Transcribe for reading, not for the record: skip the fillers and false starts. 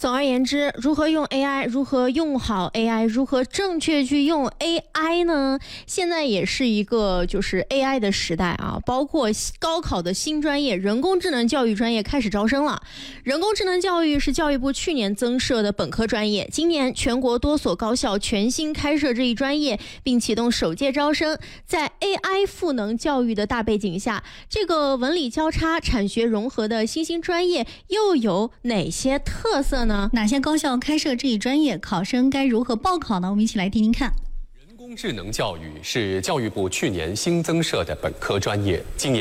总而言之，如何用 AI， 如何用好 AI， 如何正确去用 AI 呢？现在也是一个就是 AI 的时代啊，包括高考的新专业人工智能教育专业开始招生了。人工智能教育是教育部去年增设的本科专业，今年全国多所高校全新开设这一专业，并启动首届招生。在 AI 赋能教育的大背景下，这个文理交叉、产学融合的新兴专业又有哪些特色呢？ 哪些高校开设这一专业？考生该如何报考呢？我们一起来听听看。 人工智能教育是教育部去年新增设的本科专业，今年